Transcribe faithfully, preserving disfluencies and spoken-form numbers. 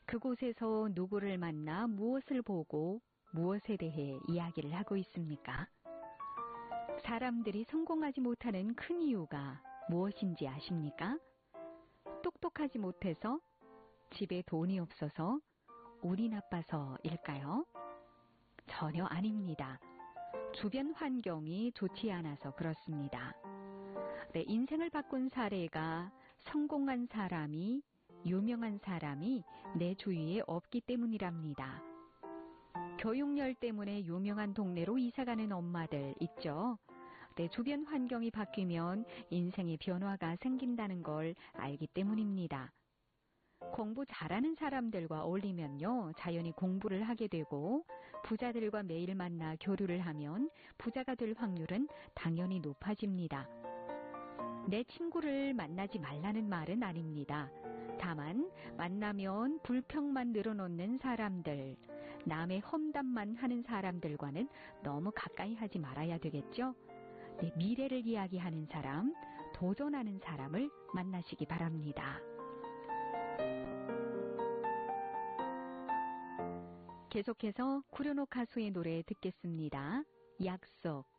그곳에서 누구를 만나 무엇을 보고 무엇에 대해 이야기를 하고 있습니까? 사람들이 성공하지 못하는 큰 이유가 무엇인지 아십니까? 똑똑하지 못해서, 집에 돈이 없어서, 운이 나빠서일까요? 전혀 아닙니다. 주변 환경이 좋지 않아서 그렇습니다. 내 인생을 바꾼 사례가 성공한 사람이, 유명한 사람이 내 주위에 없기 때문이랍니다. 교육열 때문에 유명한 동네로 이사가는 엄마들 있죠? 내 주변 환경이 바뀌면 인생의 변화가 생긴다는 걸 알기 때문입니다. 공부 잘하는 사람들과 어울리면요, 자연히 공부를 하게 되고, 부자들과 매일 만나 교류를 하면 부자가 될 확률은 당연히 높아집니다. 내 친구를 만나지 말라는 말은 아닙니다. 다만 만나면 불평만 늘어놓는 사람들, 남의 험담만 하는 사람들과는 너무 가까이 하지 말아야 되겠죠? 내 미래를 이야기하는 사람, 도전하는 사람을 만나시기 바랍니다. 계속해서 구련호 가수의 노래 듣겠습니다. 약속.